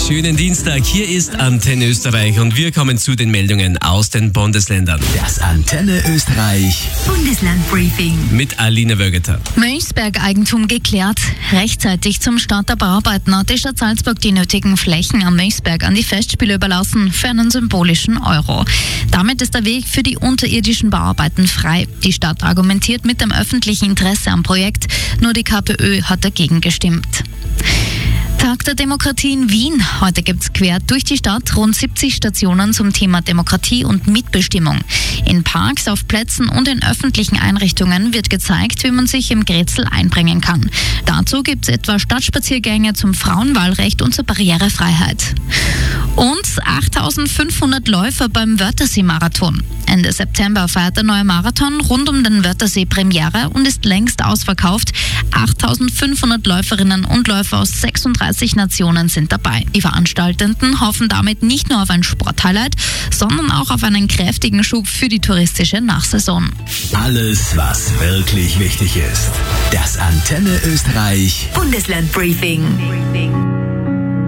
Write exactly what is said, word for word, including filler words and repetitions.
Schönen Dienstag, hier ist Antenne Österreich und wir kommen zu den Meldungen aus den Bundesländern. Das Antenne Österreich Bundeslandbriefing Mit Aline Wögeter. Mönchsberg-Eigentum geklärt. Rechtzeitig zum Start der Bauarbeiten hat die Stadt Salzburg die nötigen Flächen am Mönchsberg an die Festspiele überlassen für einen symbolischen Euro. Damit ist der Weg für die unterirdischen Bauarbeiten frei. Die Stadt argumentiert mit dem öffentlichen Interesse am Projekt, nur die KPÖ hat dagegen gestimmt. Tag der Demokratie in Wien. Heute gibt es quer durch die Stadt rund siebzig Stationen zum Thema Demokratie und Mitbestimmung. In Parks, auf Plätzen und in öffentlichen Einrichtungen wird gezeigt, wie man sich im Grätzl einbringen kann. Dazu gibt es etwa Stadtspaziergänge zum Frauenwahlrecht und zur Barrierefreiheit. Und achttausendfünfhundert Läufer beim Wörthersee-Marathon. Ende September feiert der neue Marathon rund um den Wörthersee Premiere und ist längst ausverkauft. achttausendfünfhundert Läuferinnen und Läufer aus sechsunddreißig Nationen sind dabei. Die Veranstaltenden hoffen damit nicht nur auf ein Sporthighlight, sondern auch auf einen kräftigen Schub für die touristische Nachsaison. Alles, was wirklich wichtig ist. Das Antenne Österreich Bundeslandbriefing.